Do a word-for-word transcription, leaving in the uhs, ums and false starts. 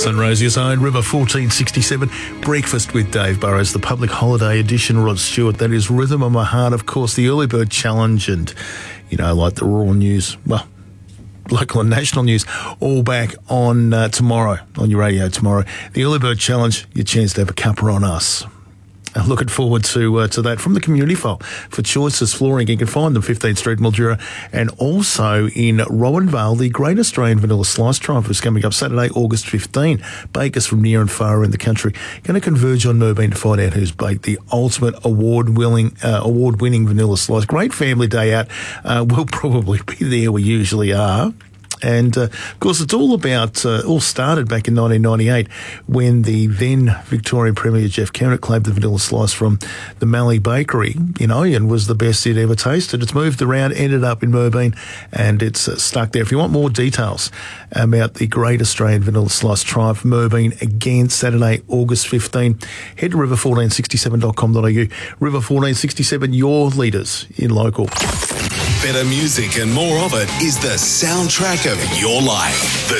Sunraysia's own River fourteen sixty-seven. Breakfast with Dave Burrows, the public holiday edition. Rod Stewart, that is Rhythm of My Heart, of course, the Early Bird Challenge, and, you know, like the Raw News, well, local and national news, all back on uh, tomorrow, on your radio tomorrow. The Early Bird Challenge, your chance to have a cuppa on us. I'm looking forward to uh, to that from the community file for Choices Flooring. You can find them fifteenth Street, Mildura, and also in Rowanvale, the Great Australian Vanilla Slice Triumph is coming up Saturday, August fifteenth. Bakers from near and far in the country going to converge on Moorbeen to find out who's baked the ultimate award-winning uh, award-winning vanilla slice. Great family day out. Uh, we'll probably be there. We usually are. And, uh, of course, it's all about, uh, all started back in nineteen ninety-eight when the then Victorian Premier Jeff Kennett claimed the vanilla slice from the Mallee Bakery in Oyen was the best he'd ever tasted. It's moved around, ended up in Moorbeen, and it's uh, stuck there. If you want more details about the Great Australian Vanilla Slice Triumph, Moorbeen, again, Saturday, August fifteenth, head to river fourteen sixty-seven dot com dot a u. River fourteen sixty-seven, your leaders in local. Better music and more of it is the soundtrack of your life. The